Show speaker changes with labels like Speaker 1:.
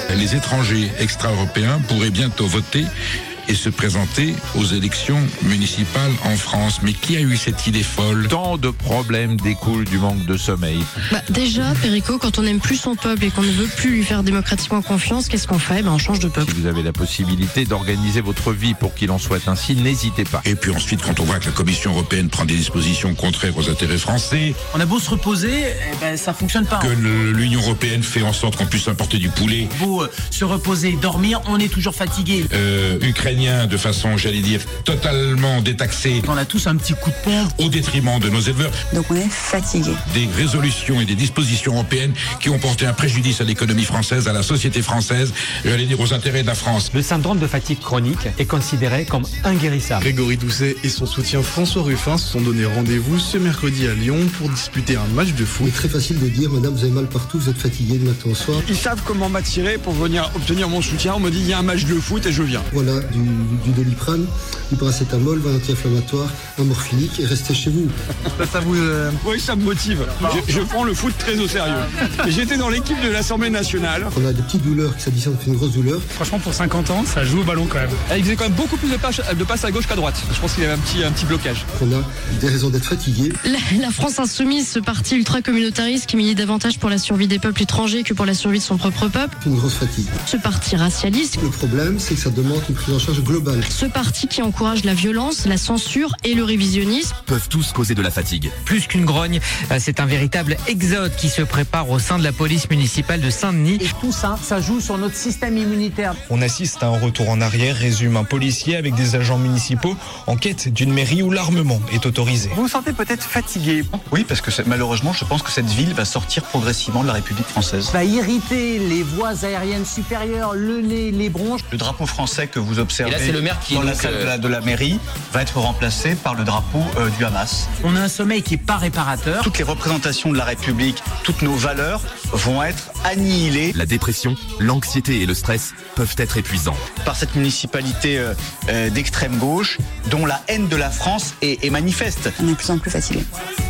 Speaker 1: Les étrangers extra-européens pourraient bientôt voter et se présenter aux élections municipales en France. Mais qui a eu cette idée folle ?
Speaker 2: Tant de problèmes découlent du manque de sommeil.
Speaker 3: Déjà, Perico, quand on n'aime plus son peuple et qu'on ne veut plus lui faire démocratiquement confiance, qu'est-ce qu'on fait ? On change de peuple.
Speaker 2: Si vous avez la possibilité d'organiser votre vie pour qu'il en soit ainsi, n'hésitez pas.
Speaker 1: Et puis ensuite, quand on voit que la Commission européenne prend des dispositions contraires aux intérêts français,
Speaker 4: on a beau se reposer, ça fonctionne pas.
Speaker 1: Que l'Union européenne fait en sorte qu'on puisse importer du poulet.
Speaker 4: Beau se reposer, dormir, on est toujours fatigué.
Speaker 1: Ukrainiens, de façon, j'allais dire, totalement détaxés.
Speaker 4: On a tous un petit coup de pompe.
Speaker 1: Au détriment de nos éleveurs.
Speaker 5: Donc on est fatigué.
Speaker 1: Des résolutions et des dispositions européennes qui ont porté un préjudice à l'économie française, à la société française, j'allais dire aux intérêts de la France.
Speaker 6: Le syndrome de fatigue chronique est considéré comme inguérissable.
Speaker 7: Grégory Doucet et son soutien François Ruffin se sont donné rendez-vous ce mercredi à Lyon pour disputer un match de foot.
Speaker 8: C'est très facile de dire, madame, vous avez mal partout, vous êtes fatigué de matin au soir.
Speaker 9: Ils savent comment m'attirer pour venir obtenir mon soutien. On me dit, il y a un match de foot et je viens.
Speaker 8: Voilà, du Doliprane, du paracétamol, un anti-inflammatoire, un morphinique et restez chez vous.
Speaker 9: Ça vous... Oui, ça me motive. Je prends le foot très au sérieux. J'étais dans l'équipe de l'Assemblée nationale.
Speaker 8: On a des petites douleurs qui s'additionnent, fait une grosse douleur.
Speaker 10: Franchement, pour 50 ans, ça joue au ballon quand même.
Speaker 9: Il faisait quand même beaucoup plus de passes à gauche qu'à droite. Je pense qu'il y avait un petit blocage.
Speaker 8: On a des raisons d'être fatigué.
Speaker 3: La France insoumise, ce parti ultra-communautariste qui milite davantage pour la survie des peuples étrangers que pour la survie de son propre peuple.
Speaker 8: Une grosse fatigue.
Speaker 3: Ce parti racialiste.
Speaker 8: Le problème, c'est que ça demande une prise en charge globale.
Speaker 3: Ce parti qui encourage la violence, la censure et le révisionnisme
Speaker 11: peuvent tous causer de la fatigue.
Speaker 12: Plus qu'une grogne, c'est un véritable exode qui se prépare au sein de la police municipale de Saint-Denis.
Speaker 4: Et tout ça, ça joue sur notre système immunitaire.
Speaker 7: On assiste à un retour en arrière, résume un policier avec des agents municipaux en quête d'une mairie où l'armement est autorisé.
Speaker 6: Vous vous sentez peut-être fatigué ?
Speaker 13: Oui, parce que malheureusement, je pense que cette ville va sortir progressivement de la République française.
Speaker 4: Va irriter les voies aériennes supérieures, le nez, les bronches.
Speaker 13: Le drapeau français que vous observez
Speaker 11: là, c'est le maire qui
Speaker 13: dans la salle de la mairie va être remplacé par le drapeau du Hamas.
Speaker 4: On a un sommeil qui n'est pas réparateur.
Speaker 13: Toutes les représentations de la République, toutes nos valeurs vont être annihilées.
Speaker 11: La dépression, l'anxiété et le stress peuvent être épuisants.
Speaker 13: Par cette municipalité d'extrême gauche dont la haine de la France est manifeste.
Speaker 5: On est de plus en plus fatigué.